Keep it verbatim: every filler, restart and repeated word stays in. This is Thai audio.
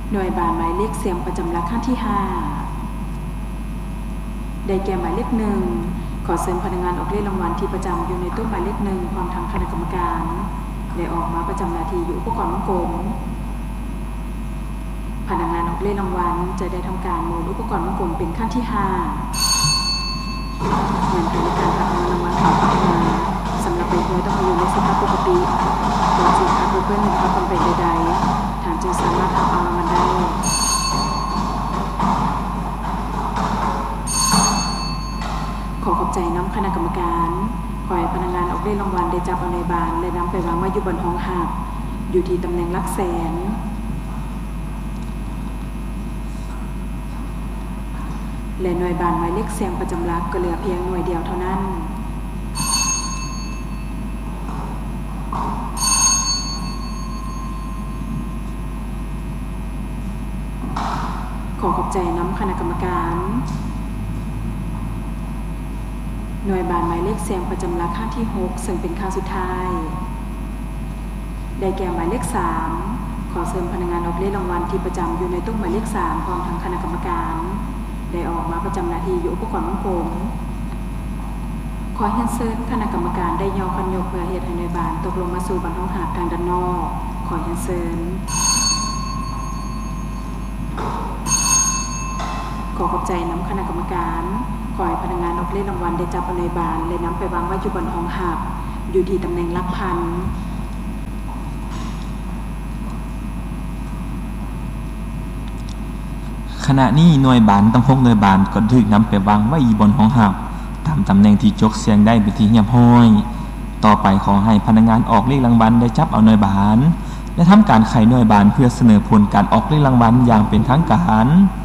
หน่วยบานหมายเลขเสียงประจำหลักขั้นที่ห้าได้แก่หมายเลขหนึ่งขอเชิญพนักงานออกเลขรางวัลที่ประจำอยู่ในตู้หมายเลขหนึ่งพร้อมทั้งคณะกรรมการได้ออกมาประจำหน้าที่อยู่อุปกรณ์วงกลมพนักงานออกเลขรางวัลจะได้ทำการหมุนอุปกรณ์วงกลมเป็นขั้นที่ห้าเหมือนเป็นการทำรางวัลของพัฒนาสำหรับใบหวยต้องอยู่ในสภาพปกติโดยที่ถ้าเพื่อนๆมีความจำเป็นใดๆทางจึงสามารถทำเอารางวัลได้ขอขอบใจน้ำคณะกรรมการขอให้พนักงานออกเลขรางวัลได้จับเอาในบานและนำไปวางไว้อยู่บนห้องหับอยู่ที่ตำแหน่งหลักแสนและหน่วยบานหมายเลขเสียงประจำหลักก็เหลือเพียงหน่วยเดียวเท่านั้นขอขอบใจน้ำคณะกรรมการหน่วยบานหมายเลขเสียงประจำหลักขั้นที่หกซึ่งเป็นขั้นสุดท้ายได้แก่หมายเลขสามขอเชิญพนักงานออกเลขรางวัลที่ประจำอยู่ในตู้หมายเลขสามพร้อมทั้งคณะกรรมการได้ออกมาประจำหน้าที่อยู่อุปกรณ์วงกลมขอเฮียนเชิญคณะกรรมการได้ย่อคันยกเพื่อเหตุให้หน่วยบานตกลงมาสู่บรรห้องหับทางด้านนอกขอเฮียนเชิญขอขอบใจน้ำคณะกรรมการขอให้พนักงานออกเลขรางวัลได้จับเอาหน่วยบานและนำไปวางไว้อยู่บนห้องหับอยู่ที่ตำแหน่งหลักพันขณะนี้หน่วยบานต้องหกหน่วยบานก็ถูกนำไปวางไว้บนห้องหับตามตำแหน่งที่จกเสียงได้เป็นที่เงียบห้อยต่อไปขอให้พนักงานออกเลขรางวัลได้จับเอาหน่วยบานและทำการไขหน่วยบานเพื่อเสนอผลการออกเลขรางวัลอย่างเป็นทางการ